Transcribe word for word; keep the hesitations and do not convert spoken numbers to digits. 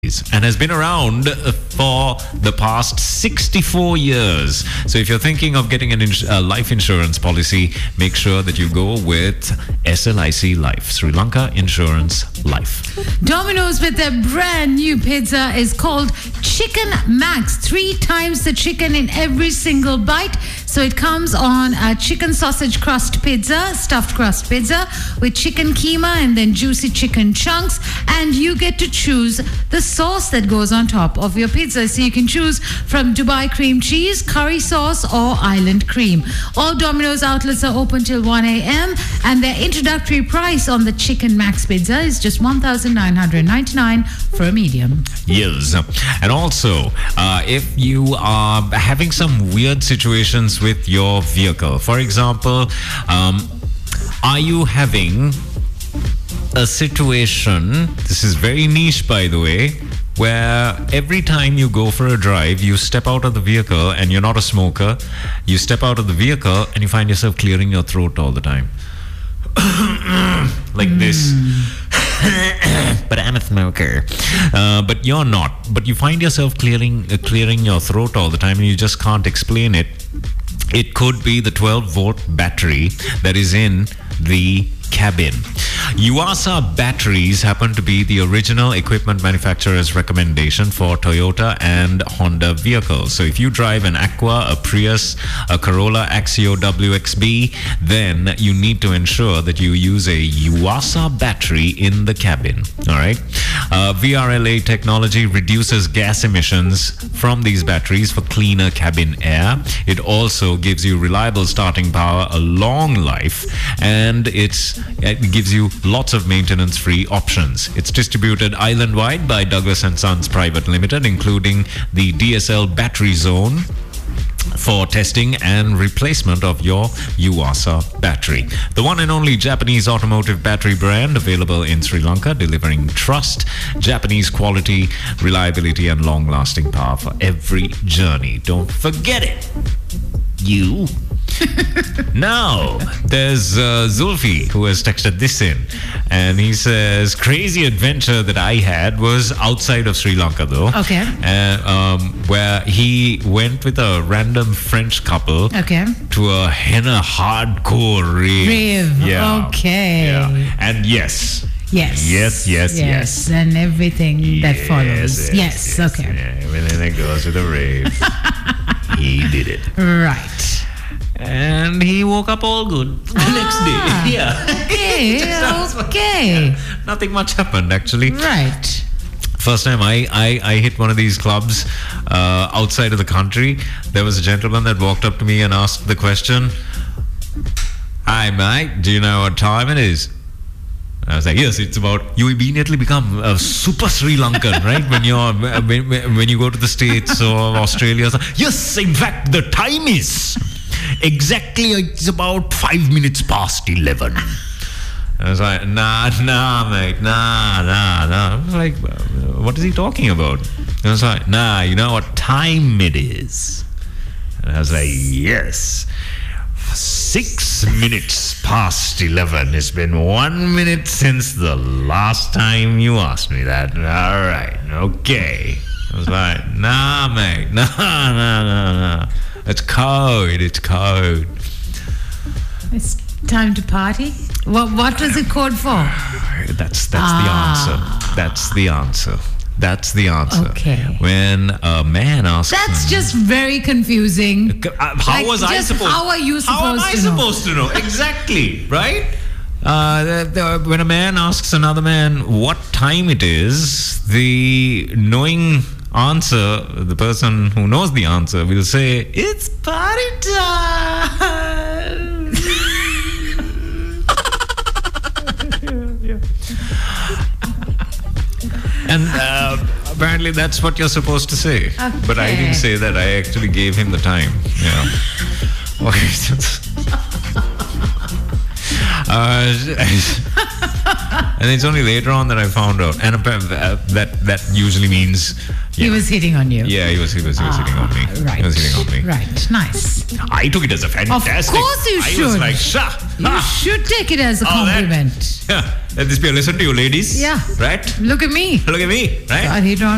and has been around for the past sixty-four years. So if you're thinking of getting a ins- uh, life insurance policy, make sure that you go with S L I C Life, Sri Lanka Insurance Life. Domino's with their brand new pizza is called Chicken Max. Three times the chicken in every single bite. So it comes on a chicken sausage crust pizza, stuffed crust pizza with chicken keema and then juicy chicken chunks. And you get to choose the sauce that goes on top of your pizza. So you can choose from Dubai cream cheese, curry sauce, or island cream. All Domino's outlets are open till one a.m. and their introductory price on the Chicken Max pizza is just one thousand nine hundred ninety-nine dollars for a medium. Yes. And also, uh, if you are having some weird situations with your vehicle, for example, um, are you having a situation, this is very niche by the way, where every time you go for a drive, you step out of the vehicle and you're not a smoker, you step out of the vehicle and you find yourself clearing your throat all the time. Like mm. this. But I'm a smoker. Uh, but you're not. But you find yourself clearing, uh, clearing your throat all the time and you just can't explain it. It could be the twelve volt battery that is in the cabin. Yuasa batteries happen to be the original equipment manufacturer's recommendation for Toyota and Honda vehicles. So if you drive an Aqua, a Prius, a Corolla Axio W X B, then you need to ensure that you use a Yuasa battery in the cabin. All right. Uh, V R L A technology reduces gas emissions from these batteries for cleaner cabin air. It also gives you reliable starting power, a long life, and it's it gives you lots of maintenance-free options. It's distributed island-wide by Douglas and Sons Private Limited, including the D S L battery zone for testing and replacement of your Yuasa battery. The one and only Japanese automotive battery brand available in Sri Lanka, delivering trust, Japanese quality, reliability, and long-lasting power for every journey. Don't forget it. You. Now, there's uh, Zulfi who has texted this in, and he says, crazy adventure that I had was outside of Sri Lanka though. Okay. Uh, um, where he went with a random French couple okay. to a henna hardcore rave. Rave, yeah. okay. Yeah. And yes. Yes. Yes, yes, yes. Yes, and everything yes, that follows. Yes, yes, yes okay. Yeah, everything that goes with a rave. He did it. Right. And he woke up all good the ah, next day. Yeah. Okay, okay. Yeah. Nothing much happened, actually. Right. First time I, I, I hit one of these clubs uh, outside of the country, there was a gentleman that walked up to me and asked the question, "Hi, mate, do you know what time it is?" I was like, yes, it's about, you immediately become a super Sri Lankan, right? When you're, when, when you go to the States or Australia. Yes, in fact, the time is exactly, it's about five minutes past eleven. I was like, nah, nah, mate, nah, nah, nah. I was like, what is he talking about? I was like, nah, you know what time it is? And I was like, yes. Six minutes past eleven. It's been one minute since the last time you asked me that. All right, okay. I was like, nah, mate, nah, nah, nah, nah. It's code. It's code. It's time to party. What What was it code for? That's that's ah. the answer. That's the answer. That's the answer. Okay. When a man asks... That's just very confusing. Uh, how like, was I supposed... How are you supposed How am I to supposed know? to know? Exactly, right? Uh, the, the, when a man asks another man what time it is, the knowing answer, the person who knows the answer will say, it's party time. yeah, yeah. And uh, apparently that's what you're supposed to say. Okay. But I didn't say that. I actually gave him the time. Yeah. Okay. uh, and it's only later on that I found out. And uh, that that usually means... Yeah. He was hitting on you. Yeah, he was, he was, he was ah, hitting on me. Right. He was hitting on me. Right. Nice. I took it as a fantastic... Of course you I should. was like, Shah! You ah. should take it as a oh, compliment. That, yeah. Let this be a lesson to you, ladies. Yeah. Right? Look at me. Look at me. Right? God, he don't